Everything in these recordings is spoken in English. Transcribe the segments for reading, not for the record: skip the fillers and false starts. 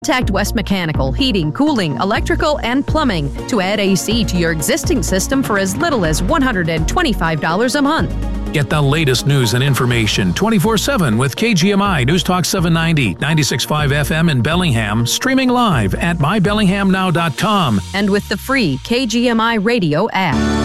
Contact West Mechanical, heating, cooling, electrical, and plumbing to add AC to your existing system for as little as $125 a month. Get the latest news and information 24/7 with KGMI News Talk 790, 96.5 FM in Bellingham, streaming live at mybellinghamnow.com. And with the free KGMI radio app.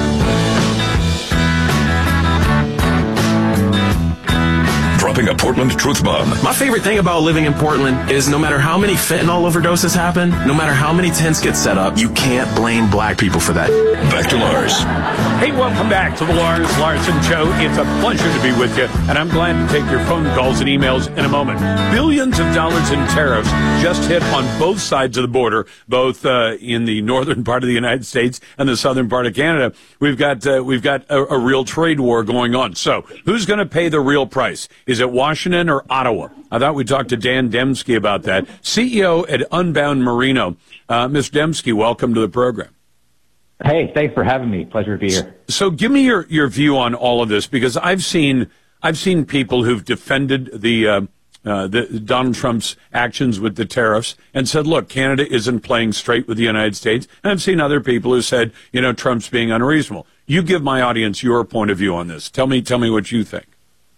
Dropping a Portland truth bomb. My favorite thing about living in Portland is no matter how many fentanyl overdoses happen, no matter how many tents get set up, you can't blame black people for that. Back to Lars. Hey, welcome back to the Lars Larson Show. It's a pleasure to be with you, and I'm glad to take your phone calls and emails in a moment. Billions of dollars in tariffs just hit on both sides of the border, both in the northern part of the United States and the southern part of Canada. We've got a real trade war going on. So, who's going to pay the real price? Is it Washington or Ottawa? I thought we'd talk to Dan Demski about that, CEO at Unbound Merino. Mr. Demski, welcome to the program. Hey, thanks for having me. Pleasure to be here. So give me your view on all of this, because I've seen people who've defended the Donald Trump's actions with the tariffs and said, look, Canada isn't playing straight with the United States. And I've seen other people who said, Trump's being unreasonable. You give my audience your point of view on this. Tell me what you think.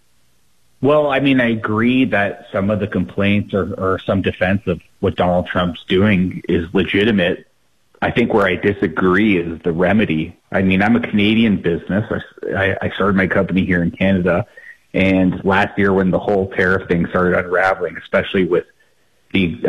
Well, I mean, I agree that some of the complaints or some defense of what Donald Trump's doing is legitimate. I think where I disagree is the remedy. I mean, I'm a Canadian business. I started my company here in Canada. And last year when the whole tariff thing started unraveling, especially with the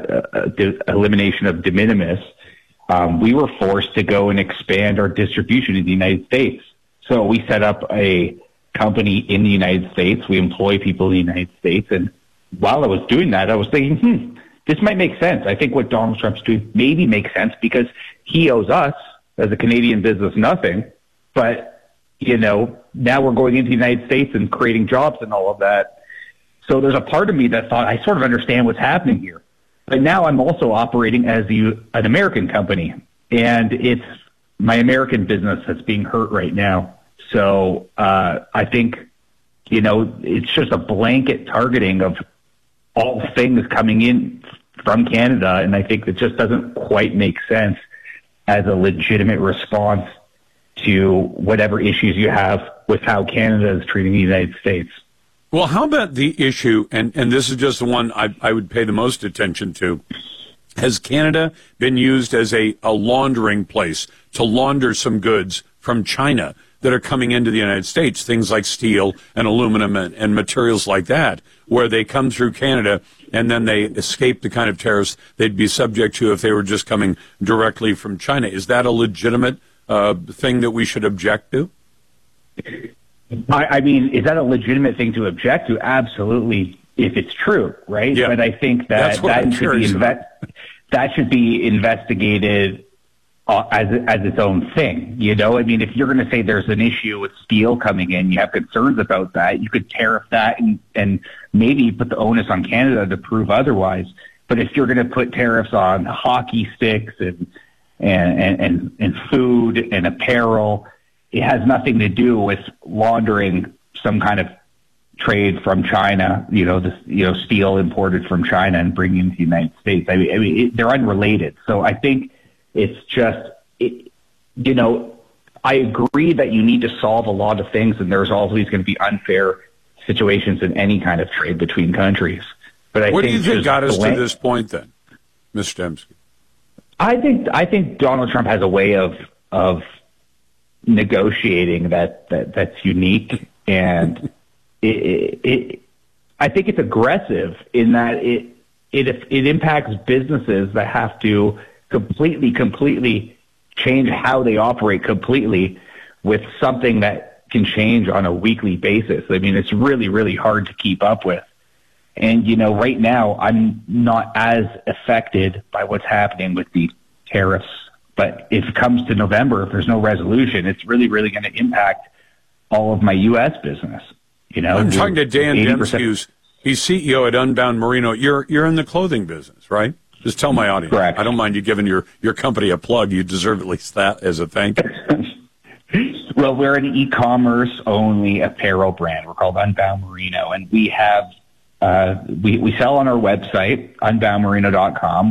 elimination of de minimis, we were forced to go and expand our distribution in the United States. So we set up a company in the United States. We employ people in the United States. And while I was doing that, I was thinking, this might make sense. I think what Donald Trump's doing maybe makes sense because he owes us as a Canadian business nothing. But, now we're going into the United States and creating jobs and all of that. So there's a part of me that thought, I sort of understand what's happening here. But now I'm also operating as an American company. And it's my American business that's being hurt right now. So I think, it's just a blanket targeting of all things coming in from Canada. And I think it just doesn't quite make sense as a legitimate response to whatever issues you have with how Canada is treating the United States. Well, how about the issue, and this is just the one I would pay the most attention to. Has Canada been used as a laundering place to launder some goods from China that are coming into the United States, things like steel and aluminum and materials like that, where they come through Canada and then they escape the kind of tariffs they'd be subject to if they were just coming directly from China? Is that a legitimate thing that we should object to? I mean, is that a legitimate thing to object to? Absolutely, if it's true, right? Yeah. But I think that should be investigated as its own thing. I mean, if you're going to say there's an issue with steel coming in, you have concerns about that, you could tariff that and maybe put the onus on Canada to prove otherwise. But if you're going to put tariffs on hockey sticks and food and apparel, it has nothing to do with laundering some kind of trade from China, steel imported from China and bringing into the United States. I mean, they're unrelated. So I think it's just, I agree that you need to solve a lot of things, and there's always going to be unfair situations in any kind of trade between countries. But what do you think got us to this point then, Mr. Demski? I think Donald Trump has a way of negotiating that's unique, and I think it's aggressive in that it impacts businesses that have to completely change how they operate completely with something that can change on a weekly basis. I mean, it's really, really hard to keep up with. And, right now I'm not as affected by what's happening with the tariffs. But if it comes to November, if there's no resolution, it's really, really going to impact all of my U.S. business. I'm talking to Dan Demski, he's CEO at Unbound Merino. You're in the clothing business, right? Just tell my audience. Correct. I don't mind you giving your company a plug. You deserve at least that as a thank you. Well, we're an e-commerce only apparel brand. We're called Unbound Merino, and we have We sell on our website, unboundmarina.com.